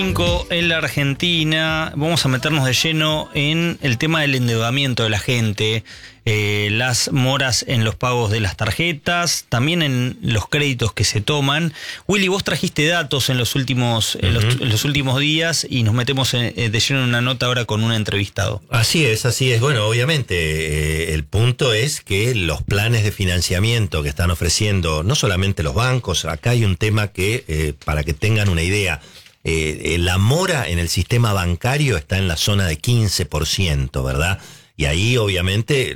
En la Argentina vamos a meternos de lleno en el tema del endeudamiento de la gente, las moras en los pagos de las tarjetas, también en los créditos que se toman. Willy, vos trajiste datos en los últimos días y nos metemos de lleno en una nota ahora con un entrevistado. Así es. Bueno, obviamente el punto es que los planes de financiamiento que están ofreciendo no solamente los bancos, acá hay un tema que, para que tengan una idea, la mora en el sistema bancario está en la zona de 15%, ¿verdad? Y ahí obviamente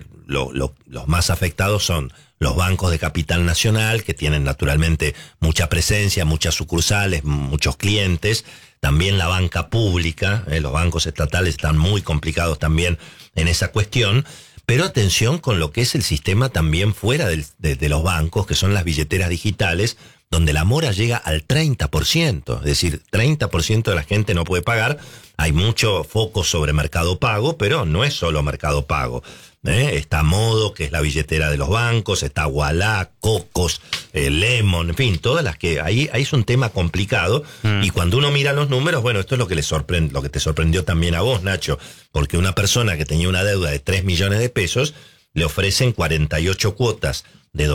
los más afectados son los bancos de capital nacional, que tienen naturalmente mucha presencia, muchas sucursales, muchos clientes. También la banca pública, los bancos estatales están muy complicados también en esa cuestión. Pero atención con lo que es el sistema también fuera de los bancos, que son las billeteras digitales, donde la mora llega al 30%, es decir, 30% de la gente no puede pagar. Hay mucho foco sobre Mercado Pago, pero no es solo Mercado Pago. Está Modo, que es la billetera de los bancos, está Ualá, Cocos, Lemon, en fin, todas las que... Ahí es un tema complicado, y cuando uno mira los números, bueno, esto es lo que lo que te sorprendió también a vos, Nacho, porque una persona que tenía una deuda de 3 millones de pesos, le ofrecen 48 cuotas de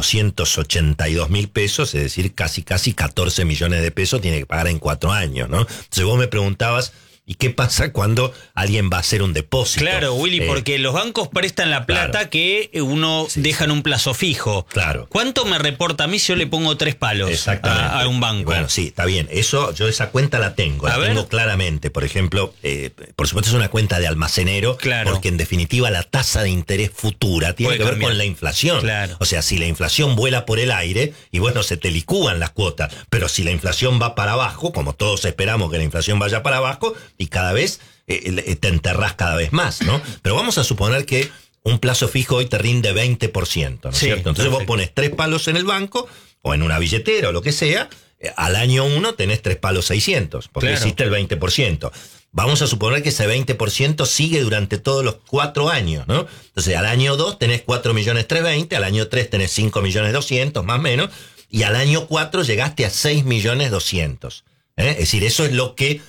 282.000 pesos, es decir, casi 14 millones de pesos tiene que pagar en 4 años, ¿no? Entonces vos me preguntabas, ¿y qué pasa cuando alguien va a hacer un depósito? Claro, Willy, porque los bancos prestan la plata, claro, que uno deja en un plazo fijo. Claro. ¿Cuánto me reporta a mí si yo le pongo 3 palos a un banco? Bueno, sí, está bien. Yo esa cuenta la tengo claramente. Por ejemplo, por supuesto es una cuenta de almacenero, claro, porque en definitiva la tasa de interés futura tiene que ver con la inflación. Claro. O sea, si la inflación vuela por el aire, y bueno, se te licúan las cuotas. Pero si la inflación va para abajo, como todos esperamos que la inflación vaya para abajo, y cada vez te enterrás cada vez más, ¿no? Pero vamos a suponer que un plazo fijo hoy te rinde 20%, ¿no es cierto? Entonces vos pones 3 palos en el banco o en una billetera o lo que sea, al año 1 tenés 3 palos 600, porque claro, hiciste el 20%. Vamos a suponer que ese 20% sigue durante todos los 4 años, ¿no? Entonces al año 2 tenés 4.320.000, al año 3 tenés 5.200.000, más o menos, y al año 4 llegaste a 6.200.000. Es decir, eso es lo que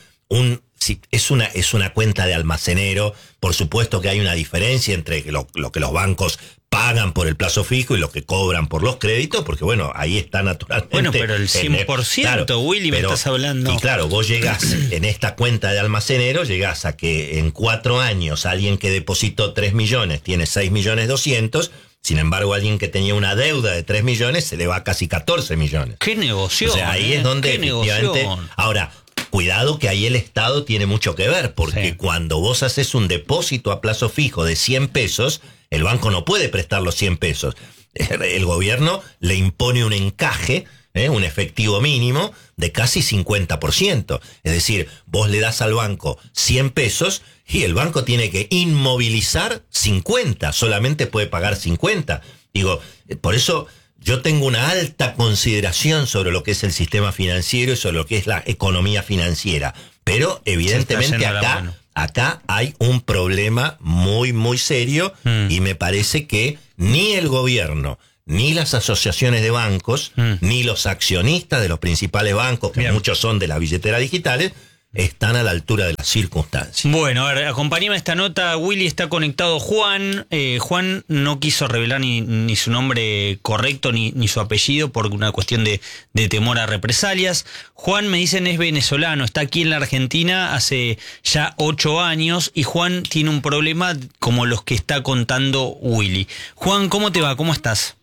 es una cuenta de almacenero. Por supuesto que hay una diferencia entre lo que los bancos pagan por el plazo fijo y lo que cobran por los créditos, porque bueno, ahí está naturalmente... Bueno, pero el 100%, claro, Willy, me estás hablando... Y claro, vos llegás en esta cuenta de almacenero, llegás a que en 4 años alguien que depositó 3 millones tiene 6.200.000, sin embargo, alguien que tenía una deuda de 3 millones se le va a casi 14 millones. ¡Qué negocio! O sea, ahí es donde efectivamente... Ahora, cuidado que ahí el Estado tiene mucho que ver, porque cuando vos haces un depósito a plazo fijo de 100 pesos, el banco no puede prestar los 100 pesos. El gobierno le impone un encaje, un efectivo mínimo de casi 50%. Es decir, vos le das al banco 100 pesos y el banco tiene que inmovilizar 50, solamente puede pagar 50. Digo, por eso... Yo tengo una alta consideración sobre lo que es el sistema financiero y sobre lo que es la economía financiera. Pero evidentemente acá hay un problema muy, muy serio, y me parece que ni el gobierno, ni las asociaciones de bancos, ni los accionistas de los principales bancos, que muchos son de las billeteras digitales, están a la altura de las circunstancias. Bueno, a ver, acompáñame a esta nota. Willy, está conectado Juan. Juan no quiso revelar ni su nombre correcto ni su apellido por una cuestión de temor a represalias. Juan, me dicen, es venezolano, está aquí en la Argentina hace ya 8 años y Juan tiene un problema como los que está contando Willy. Juan, ¿cómo te va? ¿Cómo estás?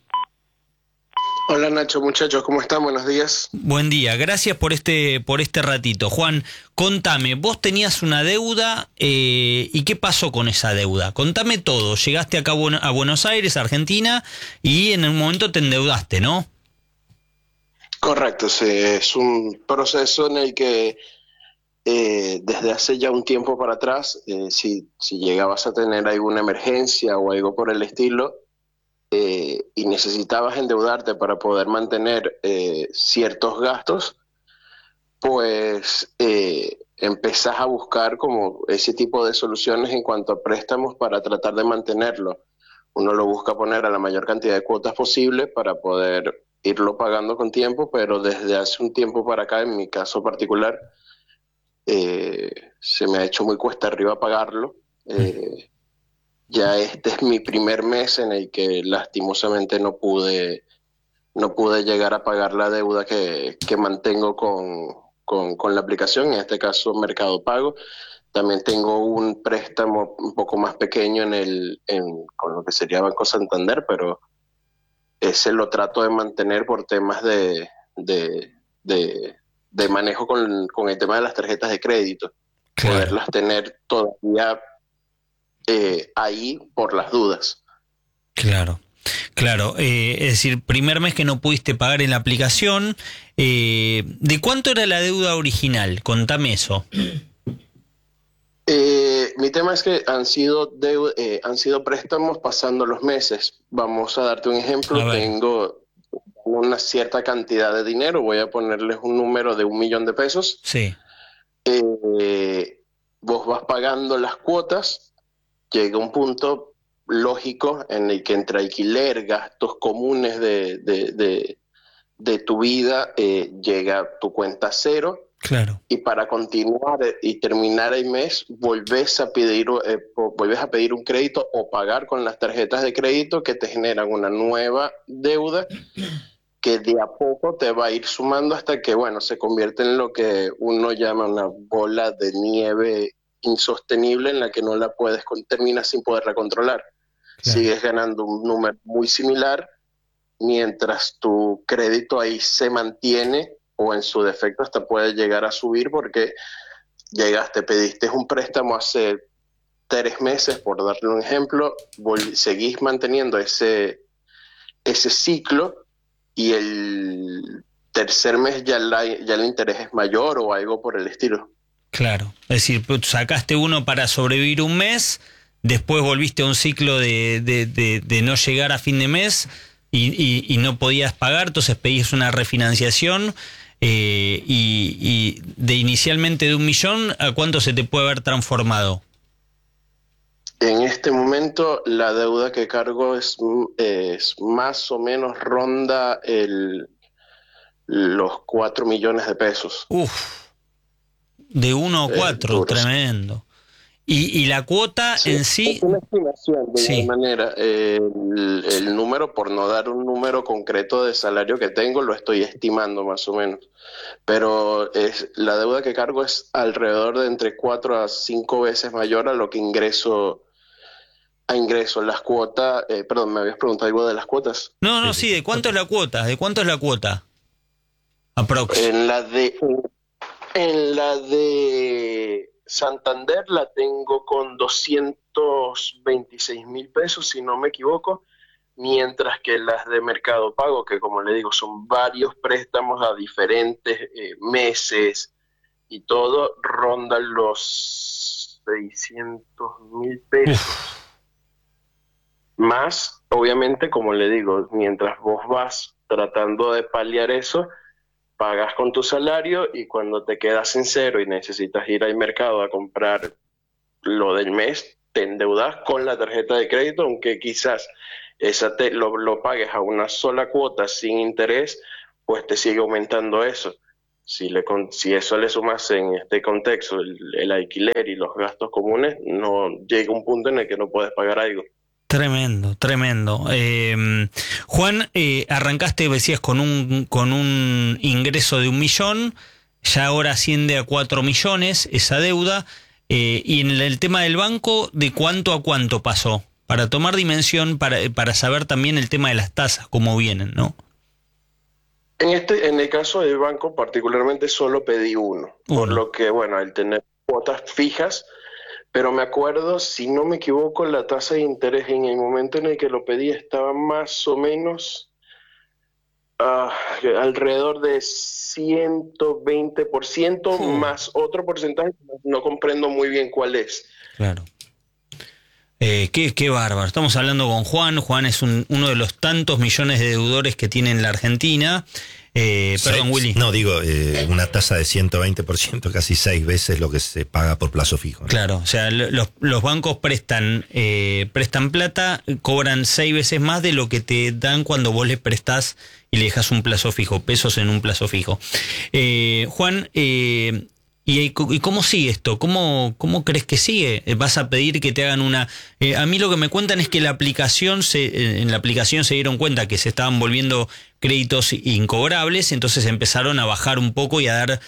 Hola Nacho, muchachos, ¿cómo están? Buenos días. Buen día, gracias por este ratito. Juan, contame, vos tenías una deuda, ¿y qué pasó con esa deuda? Contame todo, llegaste acá a Buenos Aires, Argentina, y en un momento te endeudaste, ¿no? Correcto, sí, es un proceso en el que desde hace ya un tiempo para atrás, si llegabas a tener alguna emergencia o algo por el estilo, y necesitabas endeudarte para poder mantener ciertos gastos, pues empezás a buscar como ese tipo de soluciones en cuanto a préstamos para tratar de mantenerlo. Uno lo busca poner a la mayor cantidad de cuotas posible para poder irlo pagando con tiempo, pero desde hace un tiempo para acá, en mi caso particular, se me ha hecho muy cuesta arriba pagarlo. Ya este es mi primer mes en el que lastimosamente no pude llegar a pagar la deuda que mantengo con la aplicación, en este caso Mercado Pago. También tengo un préstamo un poco más pequeño con lo que sería Banco Santander, pero ese lo trato de mantener por temas de manejo con el tema de las tarjetas de crédito. Claro. Poderlas tener todavía ahí por las dudas. Claro. Claro, es decir, primer mes que no pudiste pagar en la aplicación. ¿De cuánto era la deuda original? Contame eso. Mi tema es que han sido préstamos pasando los meses. Vamos a darte un ejemplo. Tengo una cierta cantidad de dinero. Voy a ponerles un número de 1 millón de pesos. Sí. Vos vas pagando las cuotas. Llega un punto lógico en el que entre alquiler, gastos comunes de tu vida, llega tu cuenta a cero. Claro. Y para continuar y terminar el mes, volvés a pedir un crédito o pagar con las tarjetas de crédito que te generan una nueva deuda que de a poco te va a ir sumando hasta que, bueno, se convierte en lo que uno llama una bola de nieve insostenible en la que no la puedes terminas sin poderla controlar. Claro. Sigues ganando un número muy similar mientras tu crédito ahí se mantiene, o en su defecto hasta puede llegar a subir porque pediste un préstamo hace 3 meses, por darle un ejemplo, seguís manteniendo ese ciclo y el tercer mes ya el interés es mayor o algo por el estilo. Claro, es decir, sacaste uno para sobrevivir un mes, después volviste a un ciclo de no llegar a fin de mes y no podías pagar, entonces pedís una refinanciación. Y de inicialmente de 1 millón, ¿a cuánto se te puede haber transformado? En este momento la deuda que cargo es más o menos ronda los 4 millones de pesos. De 1 a 4, tremendo. Y la cuota sí, en sí... Es una estimación, de alguna manera. El número, por no dar un número concreto de salario que tengo, lo estoy estimando más o menos. Pero la deuda que cargo es alrededor de entre 4 a 5 veces mayor a lo que ingreso. Las cuotas... perdón, ¿me habías preguntado algo de las cuotas? No, sí, ¿de cuánto es la cuota? ¿De cuánto es la cuota? Aprox. En la de Santander la tengo con 226,000 pesos, si no me equivoco, mientras que las de Mercado Pago, que como le digo, son varios préstamos a diferentes meses y todo, rondan los 600,000 pesos. Más, obviamente, como le digo, mientras vos vas tratando de paliar eso, pagas con tu salario y cuando te quedas en cero y necesitas ir al mercado a comprar lo del mes, te endeudas con la tarjeta de crédito, aunque quizás lo pagues a una sola cuota sin interés, pues te sigue aumentando eso. Si eso le sumas en este contexto el alquiler y los gastos comunes, no llega un punto en el que no puedes pagar algo. Tremendo. Juan, arrancaste, decías, con un ingreso de 1 millón, ya ahora asciende a 4 millones esa deuda, y en el tema del banco, ¿de cuánto a cuánto pasó? Para tomar dimensión, para saber también el tema de las tasas, cómo vienen, ¿no? En el caso del banco particularmente solo pedí uno, por lo que, bueno, al tener cuotas fijas, pero me acuerdo, si no me equivoco, la tasa de interés en el momento en el que lo pedí estaba más o menos alrededor de 120%, más otro porcentaje, no comprendo muy bien cuál es. Claro. Qué bárbaro. Estamos hablando con Juan. Juan es uno de los tantos millones de deudores que tiene en la Argentina. Perdón, Willy. No, digo, una tasa de 120%, casi 6 veces lo que se paga por plazo fijo, ¿no? Claro, o sea, los bancos prestan plata, cobran 6 veces más de lo que te dan cuando vos les prestás y le dejas un plazo fijo, pesos en un plazo fijo. Juan, ¿Y cómo sigue esto? ¿Cómo crees que sigue? ¿Vas a pedir que te hagan una...? A mí lo que me cuentan es que en la aplicación se dieron cuenta que se estaban volviendo créditos incobrables, entonces empezaron a bajar un poco y a dar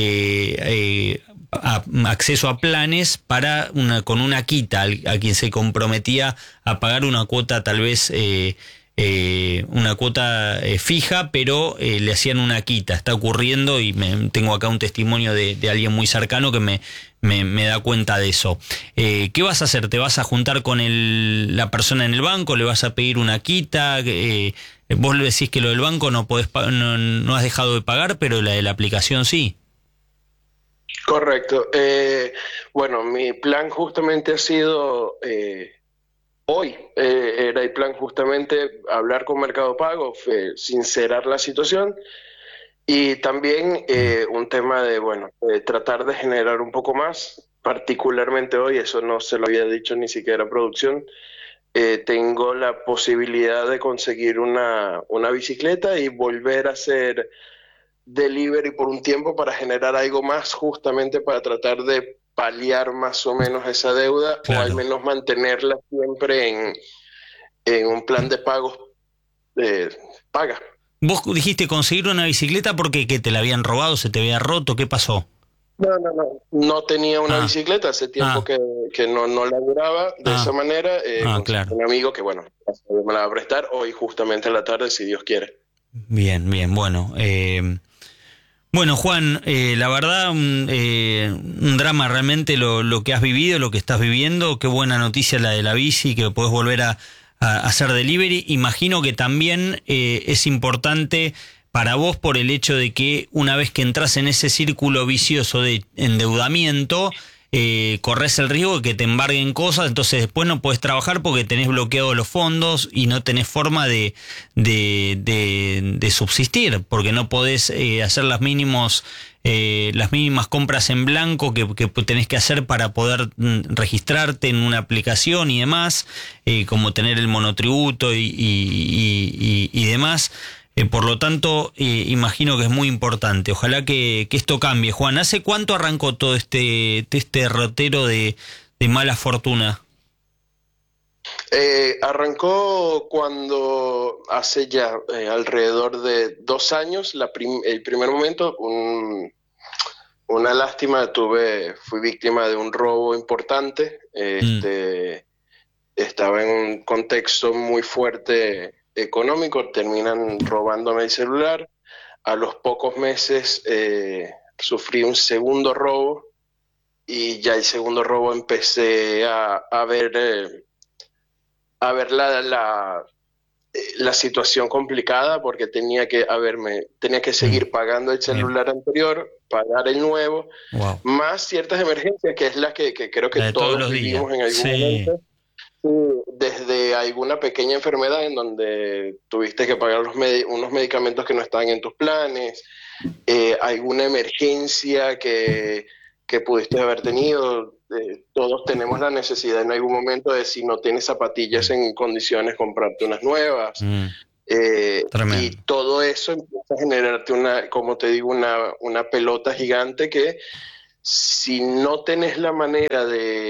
acceso a planes con una quita a quien se comprometía a pagar una cuota tal vez... una cuota fija, pero le hacían una quita. Está ocurriendo y tengo acá un testimonio de alguien muy cercano que me da cuenta de eso. ¿Qué vas a hacer? ¿Te vas a juntar con la persona en el banco? ¿Le vas a pedir una quita? Vos le decís que lo del banco no has dejado de pagar, pero la de la aplicación sí. Correcto. Bueno, mi plan justamente ha sido... Hoy era el plan justamente hablar con Mercado Pago, sincerar la situación y también un tema de, tratar de generar un poco más, particularmente hoy, eso no se lo había dicho ni siquiera a producción, tengo la posibilidad de conseguir una bicicleta y volver a hacer delivery por un tiempo para generar algo más justamente para tratar de paliar más o menos esa deuda, claro, o al menos mantenerla siempre en un plan de pagos paga. Vos dijiste conseguir una bicicleta porque ¿que te la habían robado, se te había roto? ¿Qué pasó? No tenía una bicicleta, hace tiempo que no laburaba de esa manera. Claro. Un amigo que, me la va a prestar hoy justamente en la tarde, si Dios quiere. Bien, bueno. Bueno, Juan, la verdad, un drama realmente lo que has vivido, lo que estás viviendo. Qué buena noticia la de la bici, que podés volver a hacer delivery. Imagino que también es importante para vos por el hecho de que una vez que entras en ese círculo vicioso de endeudamiento, corres el riesgo de que te embarguen cosas, entonces después no podés trabajar porque tenés bloqueados los fondos y no tenés forma de subsistir, porque no podés hacer las mínimas compras en blanco que tenés que hacer para poder registrarte en una aplicación y demás, como tener el monotributo y demás. Por lo tanto, imagino que es muy importante. Ojalá que esto cambie. Juan, ¿hace cuánto arrancó todo este derrotero de mala fortuna? Arrancó cuando hace ya alrededor de 2 años, el primer momento, una lástima, fui víctima de un robo importante. Estaba en un contexto muy fuerte económico, terminan robándome el celular. A los pocos meses sufrí un segundo robo y ya el segundo robo empecé a ver la situación complicada porque tenía que seguir pagando el celular anterior, pagar el nuevo, más ciertas emergencias que es la que creo que todos vivimos en algún momento. Desde alguna pequeña enfermedad en donde tuviste que pagar unos medicamentos que no estaban en tus planes, alguna emergencia que pudiste haber tenido. Todos tenemos la necesidad en algún momento de, si no tienes zapatillas en condiciones, comprarte unas nuevas. Y todo eso empieza a generarte una pelota gigante que, si no tenés la manera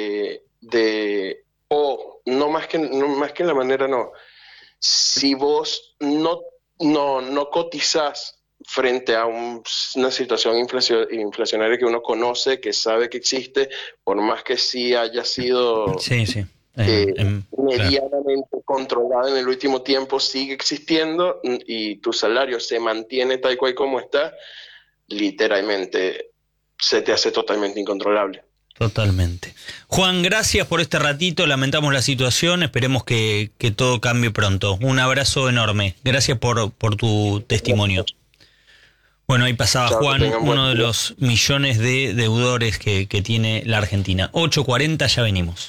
si vos no cotizás frente a una situación inflacionaria que uno conoce, que sabe que existe, por más que sí haya sido medianamente controlado en el último tiempo, sigue existiendo y tu salario se mantiene tal cual como está, literalmente se te hace totalmente incontrolable. Totalmente. Juan, gracias por este ratito, lamentamos la situación, esperemos que todo cambie pronto. Un abrazo enorme, gracias por tu testimonio. Bueno, ahí pasaba Juan, uno de los millones de deudores que tiene la Argentina. 8:40, ya venimos.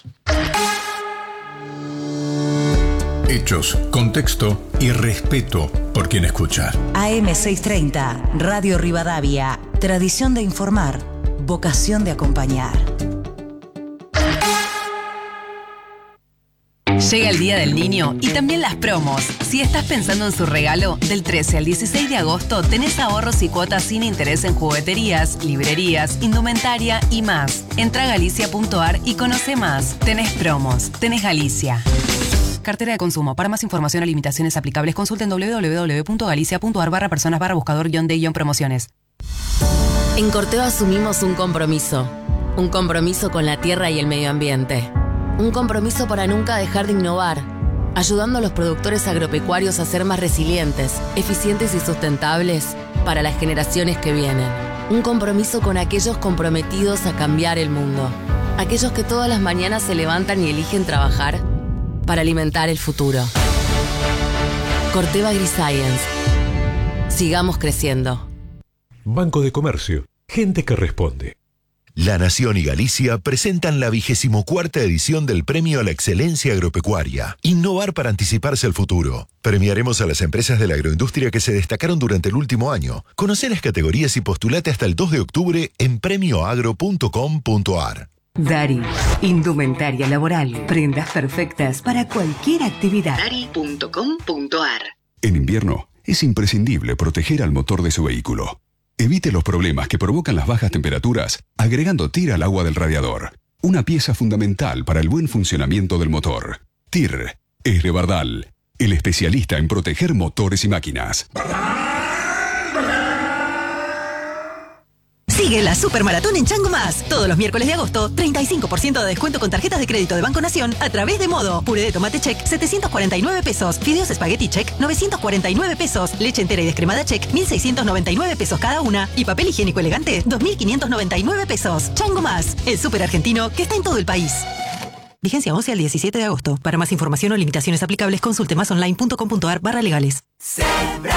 Hechos, contexto y respeto por quien escucha. AM630, Radio Rivadavia, tradición de informar, vocación de acompañar. Llega el Día del Niño y también las promos. Si estás pensando en su regalo, del 13 al 16 de agosto tenés ahorros y cuotas sin interés en jugueterías, librerías, indumentaria y más. Entra a galicia.ar y conoce más. Tenés promos, tenés Galicia. Cartera de consumo. Para más información o limitaciones aplicables, consulten www.galicia.ar/personas/buscador-de-promociones. En Corteva asumimos un compromiso con la tierra y el medio ambiente. Un compromiso para nunca dejar de innovar, ayudando a los productores agropecuarios a ser más resilientes, eficientes y sustentables para las generaciones que vienen. Un compromiso con aquellos comprometidos a cambiar el mundo, aquellos que todas las mañanas se levantan y eligen trabajar para alimentar el futuro. Corteva AgriScience. Sigamos creciendo. Banco de Comercio. Gente que responde. La Nación y Galicia presentan la 24ª edición del Premio a la Excelencia Agropecuaria. Innovar para anticiparse al futuro. Premiaremos a las empresas de la agroindustria que se destacaron durante el último año. Conoce las categorías y postulate hasta el 2 de octubre en premioagro.com.ar. Dari, indumentaria laboral, prendas perfectas para cualquier actividad. Dari.com.ar. En invierno es imprescindible proteger al motor de su vehículo. Evite los problemas que provocan las bajas temperaturas agregando TIR al agua del radiador. Una pieza fundamental para el buen funcionamiento del motor. TIR es de Bardal, el especialista en proteger motores y máquinas. Sigue la Supermaratón en Chango Más. Todos los miércoles de agosto, 35% de descuento con tarjetas de crédito de Banco Nación a través de Modo. Puré de tomate check, 749 pesos. Fideos espagueti check, 949 pesos. Leche entera y descremada check, 1.699 pesos cada una. Y papel higiénico elegante, 2.599 pesos. Chango Más, el súper argentino que está en todo el país. Vigencia 11 al 17 de agosto. Para más información o limitaciones aplicables, consulte másonline.com.ar/legales.